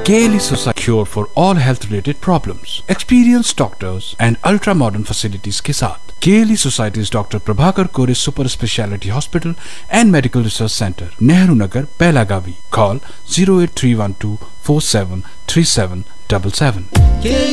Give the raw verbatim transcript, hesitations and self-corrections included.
K L E Society cure for all health related problems. Experienced doctors and ultra modern facilities के साथ K L E Society's Doctor Prabhakar Kore Super Speciality Hospital and Medical Research Center, Nehru Nagar, Pelagavi. Call zero eight three one two four seven three seven seven seven.